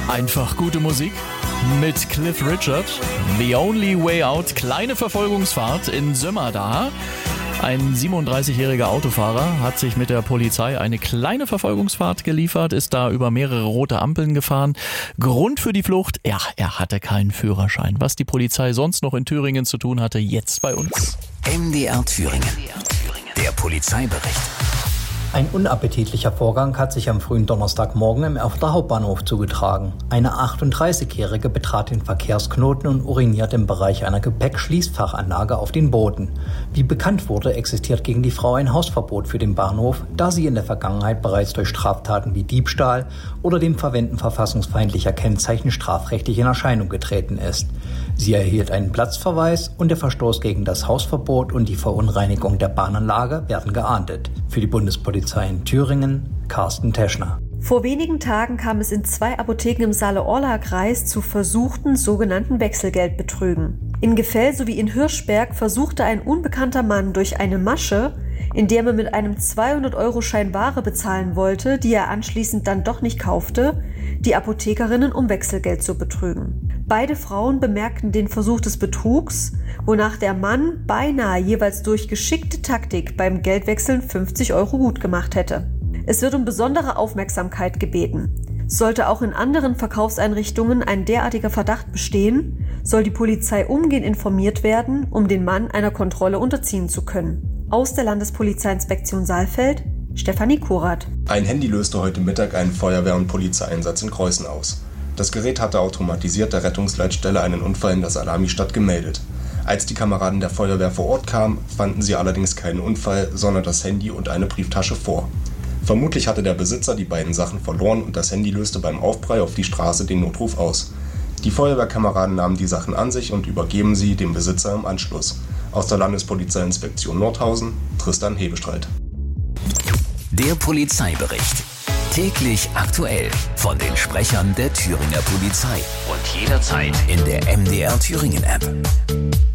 Einfach gute Musik mit Cliff Richard. The Only Way Out. Kleine Verfolgungsfahrt in Sömmerda. Ein 37-jähriger Autofahrer hat sich mit der Polizei eine kleine Verfolgungsfahrt geliefert, ist da über mehrere rote Ampeln gefahren. Grund für die Flucht? Ja, er hatte keinen Führerschein. Was die Polizei sonst noch in Thüringen zu tun hatte, jetzt bei uns. MDR Thüringen. Der Polizeibericht. Ein unappetitlicher Vorgang hat sich am frühen Donnerstagmorgen im Erfurter Hauptbahnhof zugetragen. Eine 38-Jährige betrat den Verkehrsknoten und uriniert im Bereich einer Gepäckschließfachanlage auf den Boden. Wie bekannt wurde, existiert gegen die Frau ein Hausverbot für den Bahnhof, da sie in der Vergangenheit bereits durch Straftaten wie Diebstahl oder dem Verwenden verfassungsfeindlicher Kennzeichen strafrechtlich in Erscheinung getreten ist. Sie erhielt einen Platzverweis und der Verstoß gegen das Hausverbot und die Verunreinigung der Bahnanlage werden geahndet. Für die Bundespolizei in Thüringen, Carsten Teschner. Vor wenigen Tagen kam es in 2 Apotheken im Saale-Orla-Kreis zu versuchten sogenannten Wechselgeldbetrügen. In Gefell sowie in Hirschberg versuchte ein unbekannter Mann durch eine Masche, in der man mit einem 200-Euro-Schein Ware bezahlen wollte, die er anschließend dann doch nicht kaufte, die Apothekerinnen um Wechselgeld zu betrügen. Beide Frauen bemerkten den Versuch des Betrugs, wonach der Mann beinahe jeweils durch geschickte Taktik beim Geldwechseln 50 Euro gut gemacht hätte. Es wird um besondere Aufmerksamkeit gebeten. Sollte auch in anderen Verkaufseinrichtungen ein derartiger Verdacht bestehen, soll die Polizei umgehend informiert werden, um den Mann einer Kontrolle unterziehen zu können. Aus der Landespolizeiinspektion Saalfeld, Stefanie Kurath. Ein Handy löste heute Mittag einen Feuerwehr- und Polizeieinsatz in Kreußen aus. Das Gerät hatte automatisiert der Rettungsleitstelle einen Unfall in der Salamistadt gemeldet. Als die Kameraden der Feuerwehr vor Ort kamen, fanden sie allerdings keinen Unfall, sondern das Handy und eine Brieftasche vor. Vermutlich hatte der Besitzer die beiden Sachen verloren und das Handy löste beim Aufprall auf die Straße den Notruf aus. Die Feuerwehrkameraden nahmen die Sachen an sich und übergeben sie dem Besitzer im Anschluss. Aus der Landespolizeiinspektion Nordhausen, Tristan Hebestreit. Der Polizeibericht. Täglich aktuell von den Sprechern der Thüringer Polizei. Und jederzeit in der MDR Thüringen App.